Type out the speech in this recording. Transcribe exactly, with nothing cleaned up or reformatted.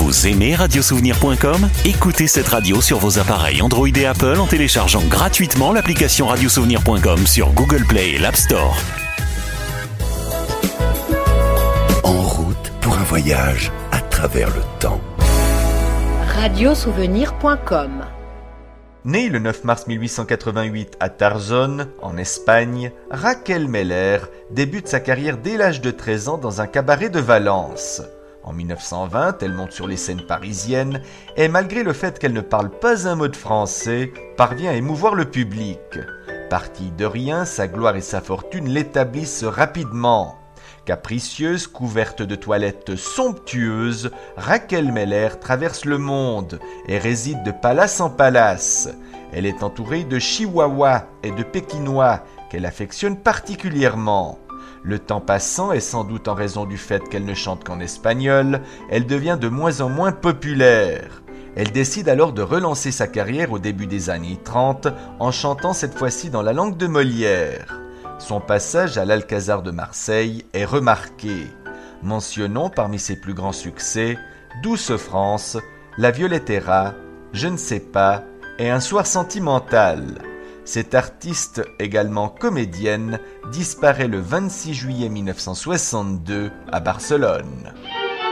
Vous aimez radiosouvenir point com ? Écoutez cette radio sur vos appareils Android et Apple en téléchargeant gratuitement l'application radiosouvenir point com sur Google Play et l'App Store. En route pour un voyage à travers le temps. radiosouvenir point com. Née le neuf mars mille huit cent quatre-vingt-huit à Tarzone, en Espagne, Raquel Meller débute sa carrière dès l'âge de treize ans dans un cabaret de Valence. En mille neuf cent vingt, elle monte sur les scènes parisiennes et, malgré le fait qu'elle ne parle pas un mot de français, parvient à émouvoir le public. Partie de rien, sa gloire et sa fortune l'établissent rapidement. Capricieuse, couverte de toilettes somptueuses, Raquel Meller traverse le monde et réside de palace en palace. Elle est entourée de chihuahuas et de pékinois qu'elle affectionne particulièrement. Le temps passant et sans doute en raison du fait qu'elle ne chante qu'en espagnol, elle devient de moins en moins populaire. Elle décide alors de relancer sa carrière au début des années trente en chantant cette fois-ci dans la langue de Molière. Son passage à l'Alcazar de Marseille est remarqué. Mentionnons parmi ses plus grands succès Douce France, La Violettera, Je ne sais pas et Un soir sentimental. Cette artiste, également comédienne, disparaît le vingt-six juillet mille neuf cent soixante-deux à Barcelone.